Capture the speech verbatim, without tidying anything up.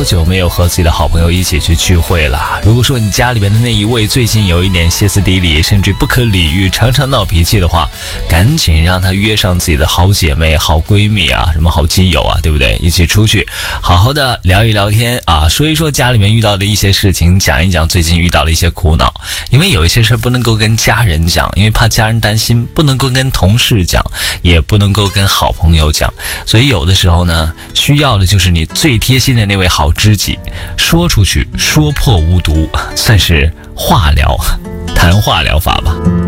久没有和自己的好朋友一起去聚会了。如果说你家里面的那一位最近有一点歇斯底里，甚至不可理喻，常常闹脾气的话，赶紧让他约上自己的好姐妹、好闺蜜啊，什么好基友啊，对不对？一起出去好好的聊一聊天啊，说一说家里面遇到的一些事情，讲一讲最近遇到的一些苦恼。因为有一些事不能够跟家人讲，因为怕家人担心，不能够跟同事讲，也不能够跟好朋友讲，所以有的时候呢，需要的就是你最贴心的那位好知己，说出去，说破无毒，算是话疗谈话疗法吧。